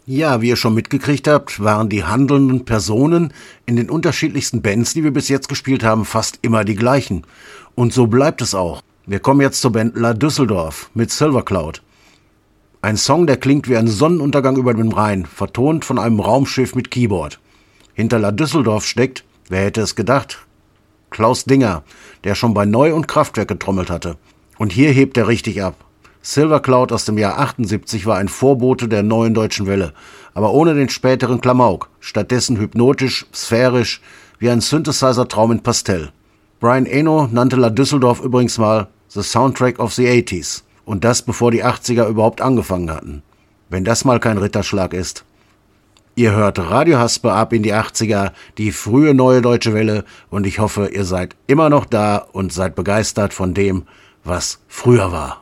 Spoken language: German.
Ja, wie ihr schon mitgekriegt habt, waren die handelnden Personen in den unterschiedlichsten Bands, die wir bis jetzt gespielt haben, fast immer die gleichen. Und so bleibt es auch. Wir kommen jetzt zur Band La Düsseldorf mit Silver Cloud. Ein Song, der klingt wie ein Sonnenuntergang über dem Rhein, vertont von einem Raumschiff mit Keyboard. Hinter La Düsseldorf steckt, wer hätte es gedacht, Klaus Dinger, der schon bei Neu und Kraftwerk getrommelt hatte. Und hier hebt er richtig ab. Silver Cloud aus dem Jahr 78 war ein Vorbote der neuen deutschen Welle, aber ohne den späteren Klamauk, stattdessen hypnotisch, sphärisch, wie ein Synthesizer-Traum in Pastell. Brian Eno nannte La Düsseldorf übrigens mal The Soundtrack of the 80s. Und das bevor die 80er überhaupt angefangen hatten. Wenn das mal kein Ritterschlag ist. Ihr hört Radio Haspe ab in die 80er, die frühe neue deutsche Welle, und ich hoffe, ihr seid immer noch da und seid begeistert von dem, was früher war.